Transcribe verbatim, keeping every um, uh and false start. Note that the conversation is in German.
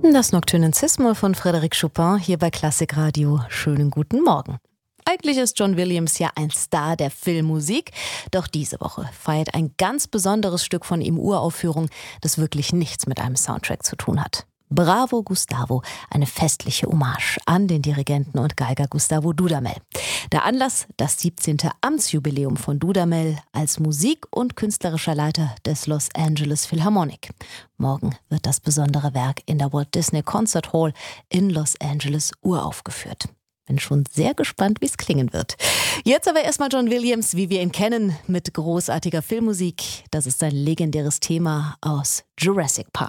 Das Nocturne Cis-Moll von Frédéric Chopin hier bei Klassikradio. Schönen guten Morgen. Eigentlich ist John Williams ja ein Star der Filmmusik, doch diese Woche feiert ein ganz besonderes Stück von ihm Uraufführung, das wirklich nichts mit einem Soundtrack zu tun hat. Bravo Gustavo, eine festliche Hommage an den Dirigenten und Geiger Gustavo Dudamel. Der Anlass, das siebzehnte Amtsjubiläum von Dudamel als Musik- und künstlerischer Leiter des Los Angeles Philharmonic. Morgen wird das besondere Werk in der Walt Disney Concert Hall in Los Angeles uraufgeführt. Bin schon sehr gespannt, wie es klingen wird. Jetzt aber erstmal John Williams, wie wir ihn kennen, mit großartiger Filmmusik. Das ist sein legendäres Thema aus Jurassic Park.